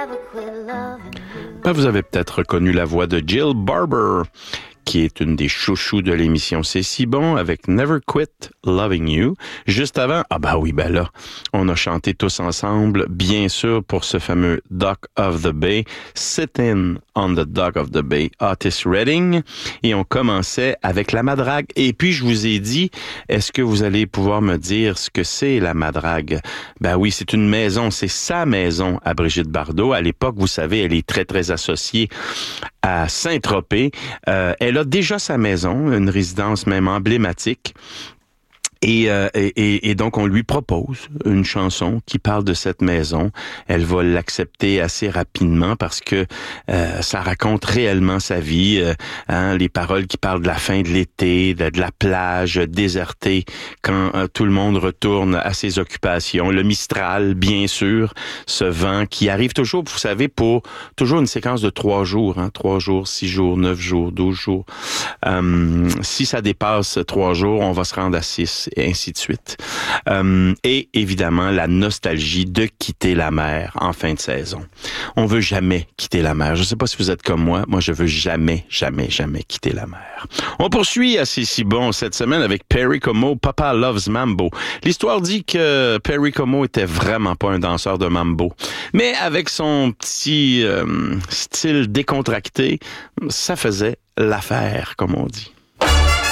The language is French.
Vous avez peut-être reconnu la voix de Jill Barber, qui est une des chouchous de l'émission C'est si bon avec Never Quit Loving You. Juste avant, là, on a chanté tous ensemble, bien sûr, pour ce fameux Dock of the Bay, Sittin' on the Dock of the Bay, Otis Redding. Et on commençait avec la madrague. Et puis, je vous ai dit, est-ce que vous allez pouvoir me dire ce que c'est la madrague? Oui, c'est une maison, c'est sa maison à Brigitte Bardot. À l'époque, vous savez, elle est très, très associée à Saint-Tropez. Elle a déjà sa maison, une résidence même emblématique. Et donc, on lui propose une chanson qui parle de cette maison. Elle va l'accepter assez rapidement parce que ça raconte réellement sa vie. Les paroles qui parlent de la fin de l'été, de la plage désertée quand tout le monde retourne à ses occupations. Le Mistral, bien sûr, ce vent qui arrive toujours, vous savez, pour toujours une séquence de 3 jours. 3 jours, 6 jours, 9 jours, 12 jours. Si ça dépasse 3 jours, on va se rendre à 6. Et ainsi de suite. Et évidemment, la nostalgie de quitter la mer en fin de saison. On veut jamais quitter la mer. Je ne sais pas si vous êtes comme moi. Moi, je veux jamais, jamais, jamais quitter la mer. On poursuit assez si bon cette semaine avec Perry Como, Papa Loves Mambo. L'histoire dit que Perry Como était vraiment pas un danseur de mambo. Mais avec son petit style décontracté, ça faisait l'affaire, comme on dit.